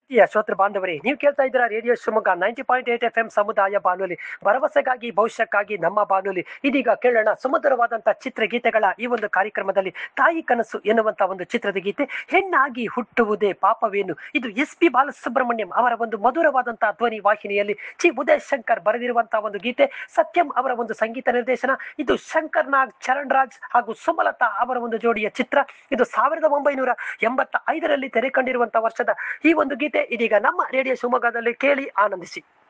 ಶ್ರೋತೃ ಬಾಂಧವರೇ, ನೀವು ಕೇಳ್ತಾ ಇದ್ದೀರಾ ರೇಡಿಯೋ ಶಿವಮೊಗ್ಗ 90.8 FM ಸಮುದಾಯ ಬಾನುಲಿ, ಭರವಸೆಗಾಗಿ ಭವಿಷ್ಯಕ್ಕಾಗಿ ನಮ್ಮ ಬಾನುಲಿ. ಇದೀಗ ಕೇಳೋಣ ಸುಮಧುರವಾದಂತಹ ಚಿತ್ರಗೀತೆಗಳ ಈ ಒಂದು ಕಾರ್ಯಕ್ರಮದಲ್ಲಿ ತಾಯಿ ಕನಸು ಎನ್ನುವಂತ ಒಂದು ಚಿತ್ರದ ಗೀತೆ. ಹೆಣ್ಣಾಗಿ ಹುಟ್ಟುವುದೇ ಪಾಪವೇನು, ಇದು SP ಬಾಲಸುಬ್ರಹ್ಮಣ್ಯಂ ಅವರ ಒಂದು ಮಧುರವಾದಂತಹ ಧ್ವನಿ ವಾಹಿನಿಯಲ್ಲಿ ಚಿ ಉದಯ್ ಶಂಕರ್ ಬರೆದಿರುವಂತಹ ಒಂದು ಗೀತೆ. ಸತ್ಯಂ ಅವರ ಒಂದು ಸಂಗೀತ ನಿರ್ದೇಶನ. ಇದು ಶಂಕರ್ ನಾಗ್, ಚರಣ್ ರಾಜ್ ಹಾಗೂ ಸುಮಲತಾ ಅವರ ಒಂದು ಜೋಡಿಯ ಚಿತ್ರ. ಇದು 1985ರಲ್ಲಿ ತೆರೆ ಕಂಡಿರುವಂತಹ ವರ್ಷದ ಈ ಒಂದು ಗೀತೆ ಇದೀಗ ನಮ್ಮ ರೇಡಿಯೋ ಶಿವಮೊಗ್ಗದಲ್ಲಿ ಕೇಳಿ ಆನಂದಿಸಿ.